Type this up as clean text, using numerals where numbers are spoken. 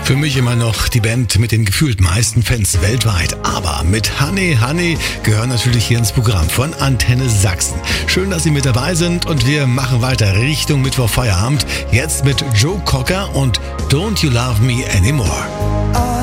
Für mich immer noch die Band mit den gefühlt meisten Fans weltweit. Aber mit Honey Honey gehören natürlich hier ins Programm von Antenne Sachsen. Schön, dass Sie mit dabei sind und wir machen weiter Richtung Mittwoch Feierabend. Jetzt mit Joe Cocker und Don't You Love Me Anymore.